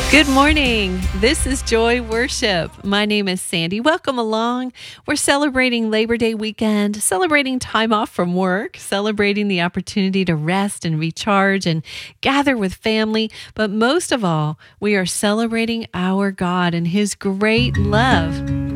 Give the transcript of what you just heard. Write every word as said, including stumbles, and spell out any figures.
Good morning. This is Joy Worship. My name is Sandy. Welcome along. We're celebrating Labor Day weekend, celebrating time off from work, celebrating the opportunity to rest and recharge and gather with family. But most of all, we are celebrating our God and His great love.